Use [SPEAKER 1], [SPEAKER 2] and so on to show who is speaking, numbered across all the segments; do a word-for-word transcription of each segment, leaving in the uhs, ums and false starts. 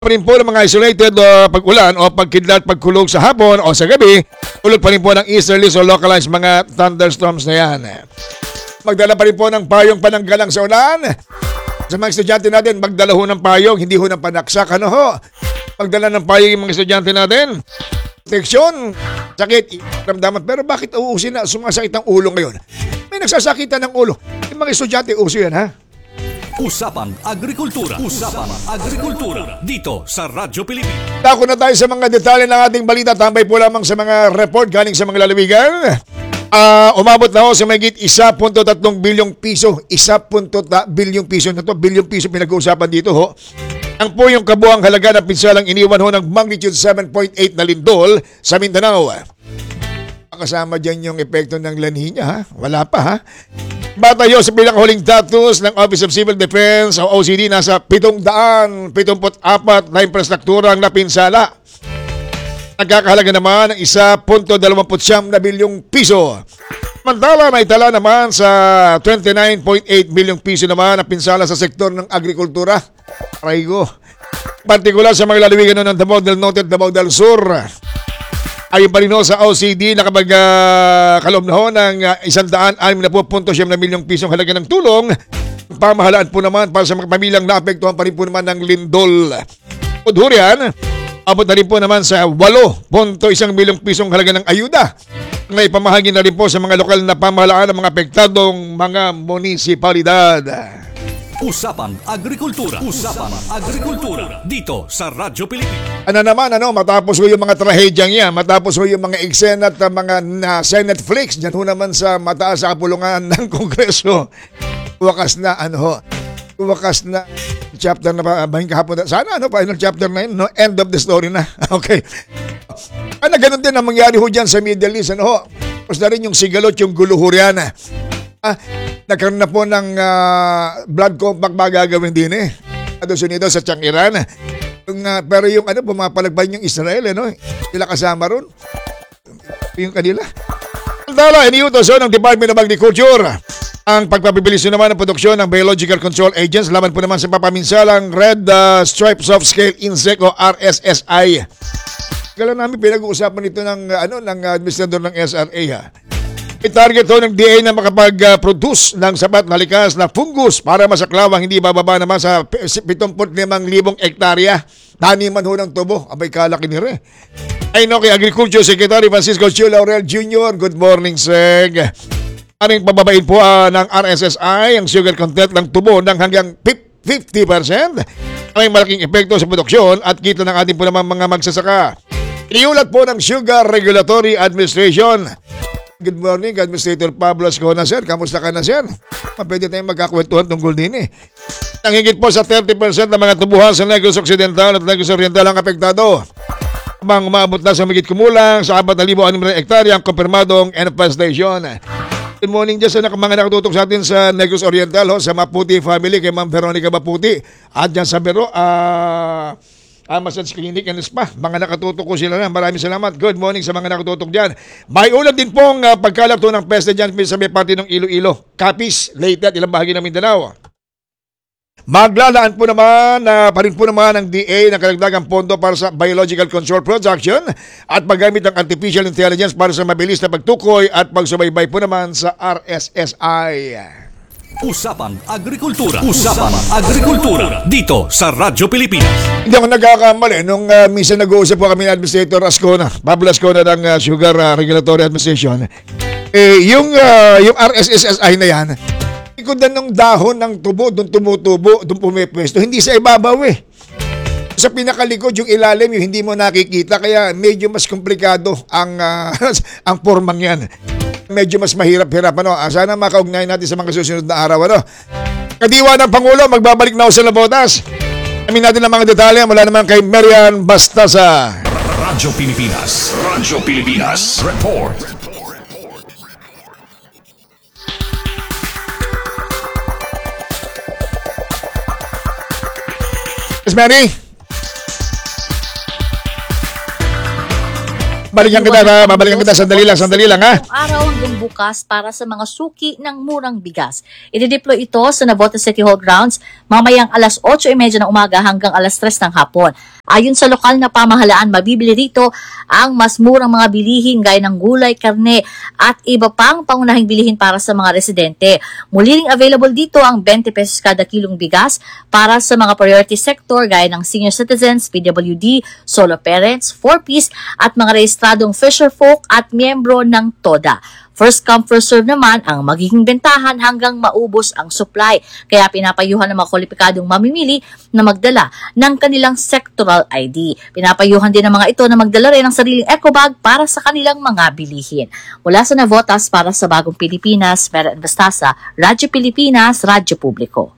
[SPEAKER 1] pa rin po ng mga isolated uh, pag-ulan o pagkidlat, pagkulog sa hapon o sa gabi, ulot pa rin po ng easterlies o localized mga thunderstorms na yan. Magdala pa rin po ng payong pananggalang sa ulan. Sa mga estudyante natin, magdala ho ng payong, hindi ho ng panaksak. Ano ho? Magdala ng payong yung mga estudyante natin. Proteksyon, sakit, ramdaman. Pero bakit uusin na sumasakit ang ulo ngayon? May nagsasakitan ng ulo. Yung mga estudyante, uso yan ha?
[SPEAKER 2] Usapang Agrikultura. Usapang Agrikultura. Dito sa Radyo Pilipinas.
[SPEAKER 1] Dako na tayo sa mga detalye ng ating balita. Tambay po lamang sa mga report galing sa mga lalawigan. Uh, umabot na ho sa mayigit one point three bilyong piso. one point three bilyong piso na to. Bilyong piso pinag-uusapan dito ho. Ang po yung kabuang halaga ng pinsalang iniwan ho ng magnitude seven point eight na lindol sa Mindanao. Kasama dyan yung epekto ng La Nina ha? Wala pa ha? Batayo sa pinakahuling datos ng Office of Civil Defense o O C D, nasa pitong daan pitongput apat na infrastrukturang napinsala. Nagkakahalaga naman ng one point two nine na bilyong piso. Mantala na itala naman sa twenty-nine point eight bilyong piso naman na pinsala sa sektor ng agrikultura. Raigo. Partikular sa mga lalawigan ng Davao del Norte at Davao del Sur. Ayon pa rin sa O C D, nakapag uh, kaloob na ho ng uh, one hundred sixty point six na milyong pisong halaga ng tulong. Pamahalaan po naman para sa mga pamilyang naapektuhan pa rin po naman ng lindol. Udhurian, abot na rin po naman sa eight point one milyong pisong halaga ng ayuda. May pamahagi na rin po sa mga lokal na pamahalaan ng mga apektadong mga munisipalidad.
[SPEAKER 2] Usapang Agrikultura. Usapang Agrikultura. Dito sa Radyo Pilipinas.
[SPEAKER 1] Ano naman, ano, matapos ko yung mga trahedyang yan, matapos ko yung mga eksena at uh, mga na Senate flakes, dyan ho naman sa mataas sa kapulungan ng Kongreso. Wakas na, ano ho, wakas na chapter na ba, bahing kahapon. Sana, ano, final chapter na yun, no? End of the story na. Okay. Ano, ganun din ang mangyari ho dyan sa Middle East, ano ho. Tapos na rin yung sigalot, yung guluhurian. Ah, nagkaroon na po ng uh, blood compact magagawin din eh. Estados Unidos sa Chang Iran. Yung, uh, pero yung ano, pumapalagpan yung Israel, eh, no? Sila kasama ron. Yung kanila. Ang tala, iniutos ng Department of Agriculture ang pagpapibilis naman ng produksyon ng Biological Control Agents laban po naman sa papaminsalang Red uh, Stripe Soft Scale Insect o R S S I. Kala namin pinag-uusapan ito ng, uh, ano, ng uh, administrador ng S R A ha. I-target ho ng D A na makapag-produce ng sapat na likas na fungus para masaklawang hindi bababa naman sa seventy-five thousand hektarya. Taniman ho ng tubo. Abay kalaki ni Re. Ay no, kay Agriculture Secretary Francisco Chio Laurel Junior Good morning, Seg. Aring pababain po uh, ng R S S I ang sugar content ng tubo ng hanggang fifty percent. May malaking epekto sa produksyon at kita ng ating po naman mga magsasaka. Iniulat po ng Sugar Regulatory Administration. Good morning, Administrator Pablo Ascona, sir. Kamusta ka na, sir? Pwede tayong magkakwentuhan tungkol din eh. Ang higit po sa thirty percent ng mga tubuhan sa Negros Occidental at Negros Oriental ang apektado. Mang umabot na sa higit kumulang sa four thousand six hundred hektarya ang kumpirmadong infestation. Good morning dyan sa mga nakatutok sa atin sa Negros Oriental, ho, sa Maputi family, kay Ma'am Veronica Maputi. At dyan sa Bero, ah... Uh, Ah, Massage Clinic and Spa. Mga nakatutok ko sila na. Maraming salamat. Good morning sa mga nakatutok dyan. May ulat din pong uh, pagkalakto ng peste dyan sa may parte ng Iloilo. Capiz, Leyte at ilang bahagi ng Mindanao. Maglalaan po naman na uh, pa rin po naman ng D A ng karagdagang pondo para sa biological control production at paggamit ng artificial intelligence para sa mabilis na pagtukoy at pagsubaybay po naman sa R S S I.
[SPEAKER 2] Usapang Agrikultura. Usapang Agrikultura. Dito sa Radyo Pilipinas.
[SPEAKER 1] Hindi ako nagkakamali. Nung uh, minsan nag-uusap po kami ng Administrator Ascona, Pablo Ascona ng uh, Sugar uh, Regulatory Administration. Eh, yung, uh, yung R S S I na yan, ikudan ng dahon ng tubo, doon tumutubo, doon pumipwesto. Hindi sa ibabaw eh. Sa pinakalikod, yung ilalim, yung hindi mo nakikita. Kaya medyo mas komplikado ang, uh, ang formang yan. Medyo mas mahirap-hirap, ano. Sana makaugnay natin sa mga susunod na araw, ano. Kadiwa ng Pangulo, magbabalik na ako sa Labotas. Amin natin ang mga detalye mula naman kay Marian Bastasa.
[SPEAKER 2] Radyo Pilipinas. Radyo Pilipinas. Report.
[SPEAKER 1] Miss Mary? babalikan kita, ha? Babalikan kita. Sandali lang, sandali lang, ha?
[SPEAKER 3] Araw hanggang bukas para sa mga suki ng murang bigas. I-deploy ito sa Navotas City Hall grounds mamayang alas otso trenta ng umaga hanggang alas tres ng hapon. Ayon sa lokal na pamahalaan, mabibili rito ang mas murang mga bilihin gaya ng gulay, karne at iba pang pangunahing bilihin para sa mga residente. Muli ring available dito ang twenty pesos kada kilong bigas para sa mga priority sector gaya ng senior citizens, P W D, solo parents, four piece at mga rehistradong fisherfolk at miyembro ng TODA. First come, first serve naman ang magiging bentahan hanggang maubos ang supply. Kaya pinapayuhan ng mga kwalipikadong mamimili na magdala ng kanilang sectoral I D. Pinapayuhan din ng mga ito na magdala rin ng sariling eco bag para sa kanilang mga bilihin. Mula sa Navotas para sa Bagong Pilipinas, Mera Embastasa, Radyo Pilipinas, Radyo Publiko.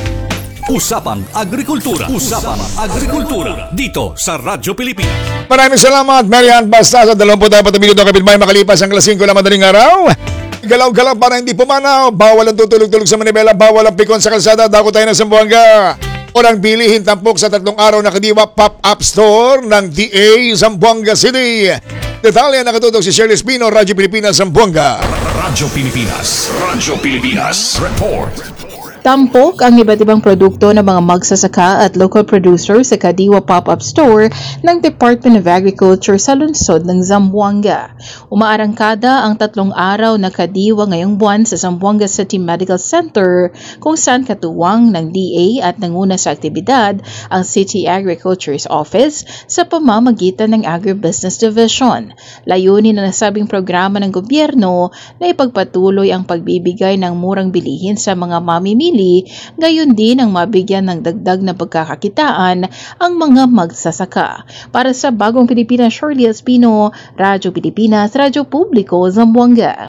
[SPEAKER 2] Usapang Agrikultura. Usapang Agrikultura. Dito sa Radyo Pilipinas.
[SPEAKER 1] Maraming salamat, Marian Basta, sa dalawampu't apat na minuto kapitbahay makalipas ang alas singko na madaling araw. Galaw-galaw para hindi pumanaw. Bawal ang tutulog-tulog sa Manibela. Bawal ang pikon sa kalsada. Dako tayo ng Zamboanga. Orang bilihin tampok sa tatlong araw na kadiwa pop-up store ng D A Zamboanga City. Detalye nakatutok si Shirley Espino, Radyo Pilipinas, Zamboanga.
[SPEAKER 2] Radyo Pilipinas. Radyo Pilipinas. Report.
[SPEAKER 4] Tampok ang iba't ibang produkto ng mga magsasaka at local producers sa Kadiwa Pop-Up Store ng Department of Agriculture sa lungsod ng Zamboanga. Umaarangkada ang tatlong araw na Kadiwa ngayong buwan sa Zamboanga City Medical Center kung saan katuwang ng D A at nanguna sa aktibidad ang City Agriculture's Office sa pamamagitan ng Agribusiness Division. Layunin na nasabing programa ng gobyerno na ipagpatuloy ang pagbibigay ng murang bilihin sa mga mamimili, gayon din ang mabigyan ng dagdag na pagkakakitaan ang mga magsasaka. Para sa Bagong Pilipinas, Shirley Espino, Radyo Pilipinas, Radyo Publiko, Zamboanga.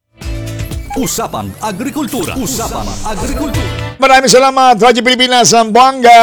[SPEAKER 2] Usapang Agrikultura. Usapang Agrikultura.
[SPEAKER 1] Maraming salamat, Radyo Pilipinas, Zamboanga.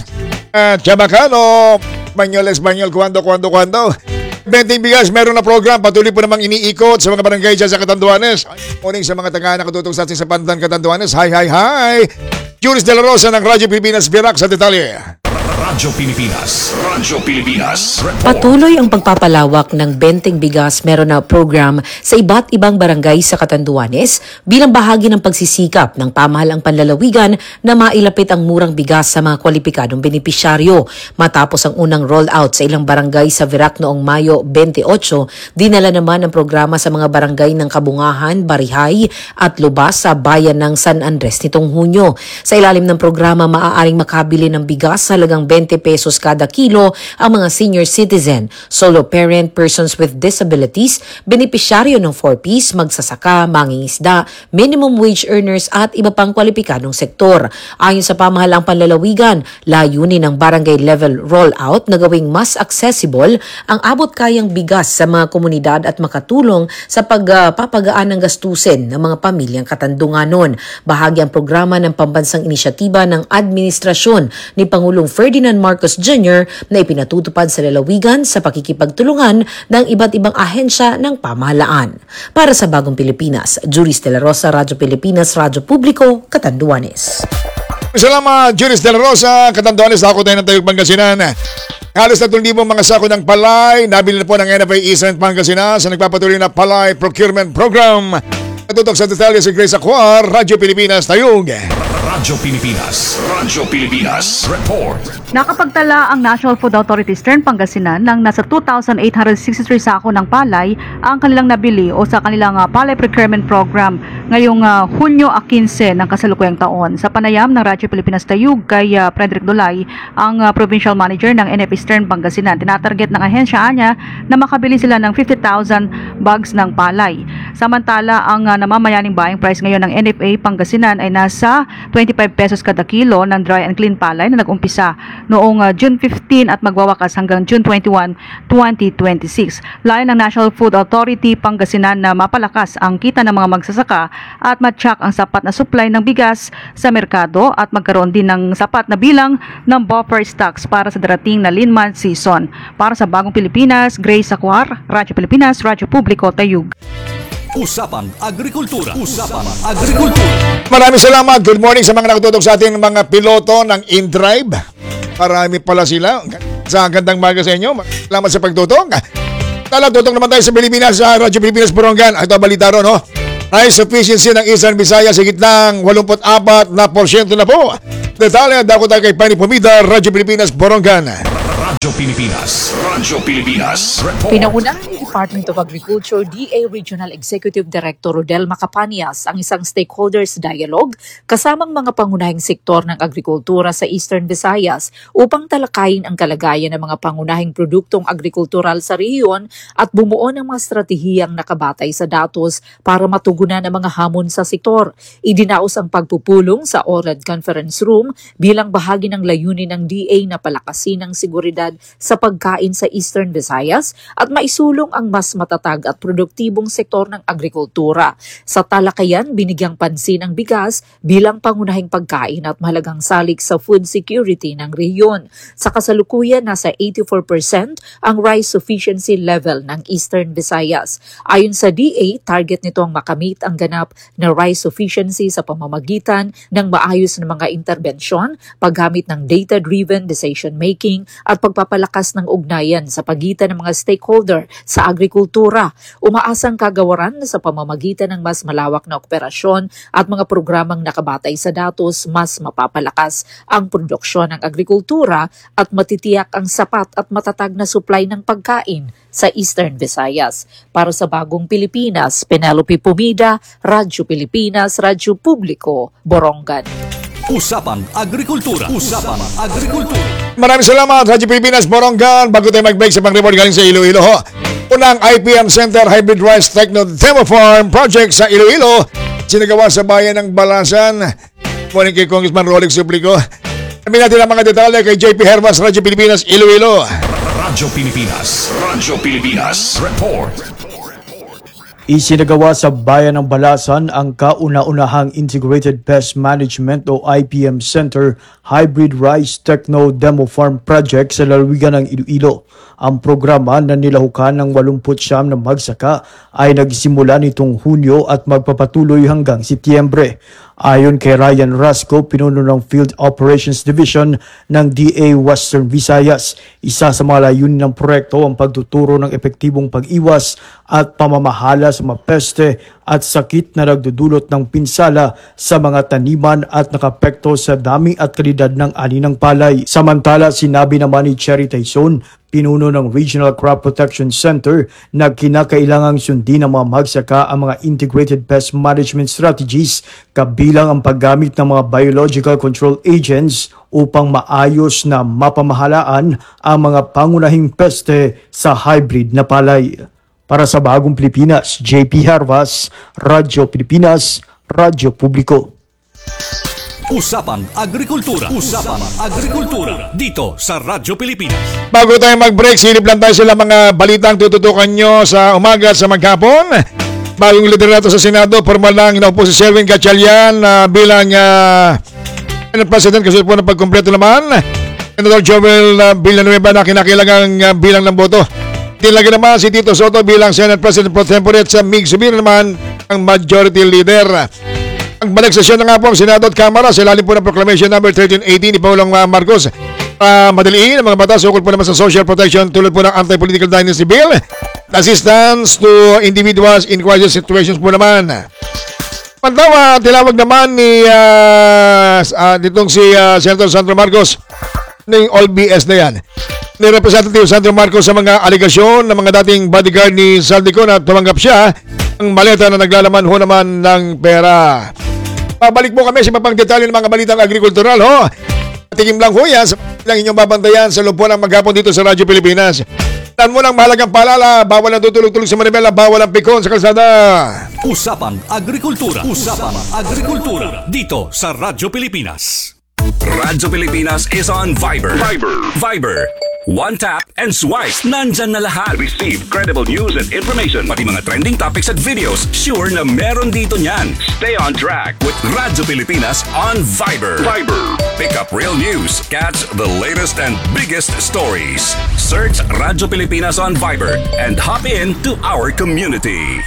[SPEAKER 1] Uh, Chabacano, Banyoles, Banyol, Kuando, Kuando, Kuando. Benting bigas, meron na program. Patuloy po namang iniikot sa mga barangay dyan sa Catanduanes. Morning sa mga taga nakatutok sa atin sa Pandan, Catanduanes. Hi, hi, hi! Juris De La Rosa ng Radyo Pilipinas, Virac sa detalye.
[SPEAKER 2] Radyo Pilipinas. Radyo Pilipinas. Report.
[SPEAKER 5] Patuloy ang pagpapalawak ng Benteng Bigas Meron na program sa iba't ibang barangay sa Catanduanes bilang bahagi ng pagsisikap ng pamahalang panlalawigan na mailapit ang murang bigas sa mga kwalipikadong benepisyaryo. Matapos ang unang rollout sa ilang barangay sa Virac noong Mayo twenty-eight, dinala naman ang programa sa mga barangay ng Kabungahan, Barihay at Lubas sa bayan ng San Andres nitong Hunyo. Sa ilalim ng programa, maaaring makabili ng bigas sa halagang twenty pesos kada kilo ang mga senior citizen, solo parent, persons with disabilities, benepisyaryo ng four piece, magsasaka, mangingisda, minimum wage earners at iba pang kwalipikadong sektor. Ayon sa pamahalang panlalawigan, layunin ng barangay level rollout na gawing mas accessible ang abot-kayang bigas sa mga komunidad at makatulong sa pagpapagaan ng gastusin ng mga pamilyang Katandunganon. Bahagi ang programa ng pambansang inisyatiba ng administrasyon ni Pangulong Ferdinand Marcos Junior na ipinatutupad sa lalawigan sa pakikipagtulungan ng iba't ibang ahensya ng pamahalaan. Para sa Bagong Pilipinas, Juris De La Rosa, Radyo Pilipinas, Radyo Publiko, Catanduanes.
[SPEAKER 1] Salamat, Juris De La Rosa, Catanduanes, ako tayo ng Tayog, Pangasinan. Halos tatlong libong mga sako ng palay, nabili na po ng N F A Eastern Pangasinan sa nagpapatuloy na Palay Procurement Program. Natutok sa detalye si Grace Acuar, Radyo Pilipinas, Tayog.
[SPEAKER 2] Radyo Pilipinas. Radyo Pilipinas. Report.
[SPEAKER 6] Nakapagtala ang National Food Authority Eastern Pangasinan ng nasa two thousand eight hundred sixty-three sako ng palay ang kanilang nabili o sa kanilang uh, Palay Procurement Program ngayong uh, Hunyo fifteen ng kasalukuyang taon. Sa panayam ng Radyo Pilipinas Tayug kay uh, Frederick Dulay, ang uh, Provincial Manager ng N F A Eastern Pangasinan, tinatarget ng ahensya niya na makabili sila ng fifty thousand bags ng palay. Samantala, ang uh, namamayaning buying price ngayon ng N F A Pangasinan ay nasa twenty-five pesos kada kilo ng dry and clean palay na nag-umpisa noong uh, June fifteenth at magwawakas hanggang June twenty-first, twenty twenty-six. Layo ng National Food Authority Pangasinan na mapalakas ang kita ng mga magsasaka at matyak ang sapat na supply ng bigas sa merkado at magkaroon din ng sapat na bilang ng buffer stocks para sa darating na lean month season. Para sa Bagong Pilipinas, Grace Acuar, Radyo Pilipinas, Radyo Publiko, Tayug.
[SPEAKER 2] Usapang Agrikultura. Usapang Agrikultura.
[SPEAKER 1] Maraming salamat. Good morning sa mga nakatutok sa ating mga piloto ng InDrive. Marami pala sila. Sa gandang maga sa inyo. Salamat sa pagtutok. Tala, tutok naman tayo sa Pilipinas, sa Radyo Pilipinas Borongan. Ito ang balita ron, no? Rice sufficiency ng Eastern Visayas higit ng eighty-four na porsyento na po. Detalye, dako tayo kay Pani Pumida, Radyo Pilipinas Borongan.
[SPEAKER 2] Radyo Pilipinas. Radyo Pilipinas. Report.
[SPEAKER 7] Pinangunahan ni Department of Agriculture D A Regional Executive Director Rodel Macapanias ang isang stakeholders dialogue kasamang mga pangunahing sektor ng agrikultura sa Eastern Visayas upang talakayin ang kalagayan ng mga pangunahing produktong agrikultural sa rehiyon at bumuo ng mga estratehiyang nakabatay sa datos para matugunan ang mga hamon sa sektor. Idinaos ang pagpupulong sa O R A D Conference Room bilang bahagi ng layunin ng D A na palakasin ang seguridad sa pagkain sa Eastern Visayas at maisulong ang mas matatag at produktibong sektor ng agrikultura. Sa talakayan, binigyang pansin ang bigas bilang pangunahing pagkain at mahalagang salik sa food security ng rehiyon. Sa kasalukuyan, nasa eighty-four percent ang rice sufficiency level ng Eastern Visayas. Ayon sa D A, target nito ang makamit ang ganap na rice sufficiency sa pamamagitan ng maayos na mga interbensyon, paggamit ng data-driven decision-making at pagpapalakas ng ugnayan sa pagitan ng mga stakeholder sa agrikultura. Umaasang kagawaran na sa pamamagitan ng mas malawak na operasyon at mga programang nakabatay sa datos, mas mapapalakas ang produksyon ng agrikultura at matitiyak ang sapat at matatag na supply ng pagkain sa Eastern Visayas. Para sa Bagong Pilipinas, Penelope Pumida, Radyo Pilipinas, Radyo Publiko, Borongan.
[SPEAKER 2] Usapang Agrikultura. Usapang Agrikultura.
[SPEAKER 1] Maraming salamat, Radyo Pilipinas Borongan. Bago tayo mag-break sa pang-report galing sa Iloilo, ho. Unang I P M Center Hybrid Rice Techno Demo Farm Project sa Iloilo, sinagawa sa bayan ng Balasan. Morning kay Congressman Rolex Suplico. Sabi natin ang mga detalye kay J P Hermas, Radyo Pilipinas, Iloilo.
[SPEAKER 2] Radyo Pilipinas. Radyo Pilipinas. Report.
[SPEAKER 8] Isinagawa sa bayan ng Balasan ang kauna-unahang Integrated Pest Management o I P M Center Hybrid Rice Techno Demo Farm Project sa lalawigan ng Iloilo. Ang programa na nilahukan ng eighty-nine na magsaka ay nagsimula nitong Hunyo at magpapatuloy hanggang Setyembre. Ayon kay Ryan Rasco, pinuno ng Field Operations Division ng D A Western Visayas, isa sa mga layunin ng proyekto ang pagtuturo ng epektibong pag-iwas at pamamahala sa mga peste at sakit na nagdudulot ng pinsala sa mga taniman at nakapekto sa dami at kalidad ng ani ng palay. Samantala, sinabi naman ni Cherry Tyson, pinuno ng Regional Crop Protection Center, na kinakailangang sundin ng mga magsaka ang mga integrated pest management strategies kabilang ang paggamit ng mga biological control agents upang maayos na mapamahalaan ang mga pangunahing peste sa hybrid na palay. Para sa Bagong Pilipinas, J P Hervas, Radyo Pilipinas, Radyo Publiko.
[SPEAKER 2] Usapang Agrikultura. Usapang Agrikultura. Dito sa Radyo Pilipinas.
[SPEAKER 1] Bago tayo mag-break, silip lang tayo sila mga balitang tututukan nyo sa umaga at sa maghapon. Bagong liderato sa Senado, formal lang inaupo si Sherwin Gatchalian uh, bilang uh, President kasi po ng pagkumpleto naman. Senator Joel uh, Villanueva na kinakailangang uh, bilang ng boto. Tilagay naman si Tito Soto bilang Senate President Pro Tempore at sa Mig Subir naman ang Majority Leader. Ang balik sesyon na nga po ang Senado at Kamara sa ilalim po ng Proclamation number thirteen eighteen ni Pangulong Marcos. Uh, madaliin ang mga batas ukol po naman sa social protection tulad po ng Anti-Political Dynasty Bill, assistance to individuals in crisis situations po naman. Pantawa, tilawag naman ni uh, uh, ditong si uh, Senator Sandro Marcos ng all B S na yan ni Representative Sandro Marcos sa mga aligasyon ng mga dating bodyguard ni Saldico na tumanggap siya ang maleta na naglalaman ho naman ng pera. Pabalik po kami sa mapang detalye ng mga balitang agrikultural ho. Tikim lang ho yan sa lang inyong babantayan sa loob po ng maghapon dito sa Radyo Pilipinas. Tan mo ng mahalagang paalala, bawal ang tutulog-tulog sa Maribela, bawal ang pikon sa kalsada.
[SPEAKER 2] Usapang Agrikultura. Usapang Agrikultura. Dito sa Radyo Pilipinas. Radyo Pilipinas is on Viber. Viber. Viber. One tap and swipe. Nandyan na lahat. Receive credible news and information. Pati mga trending topics at videos. Sure na meron dito niyan. Stay on track with Radyo Pilipinas on Viber. Viber. Pick up real news. Catch the latest and biggest stories. Search Radyo Pilipinas on Viber and hop in to our community.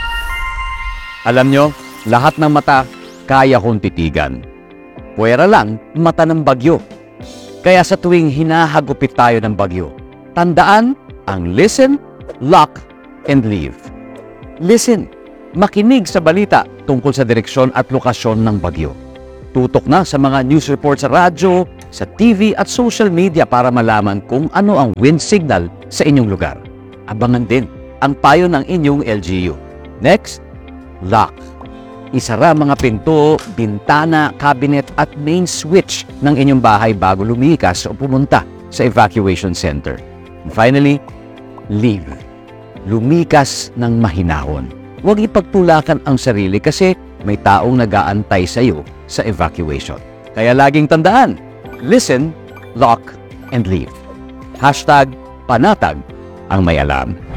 [SPEAKER 9] Alam nyo, lahat ng mata kaya kong titigan. Puwera lang, mata ng bagyo. Kaya sa tuwing hinahagupit tayo ng bagyo, tandaan ang listen, lock, and leave. Listen, makinig sa balita tungkol sa direksyon at lokasyon ng bagyo. Tutok na sa mga news report sa radyo, sa T V at social media para malaman kung ano ang wind signal sa inyong lugar. Abangan din ang payo ng inyong L G U. Next, lock. Isara mga pinto, bintana, cabinet at main switch ng inyong bahay bago lumikas o pumunta sa evacuation center. And finally, leave. Lumikas ng mahinahon. Huwag ipagtulakan ang sarili kasi may taong nag-aantay sa iyo sa evacuation. Kaya laging tandaan, listen, lock, and leave. Hashtag panatag ang may alam.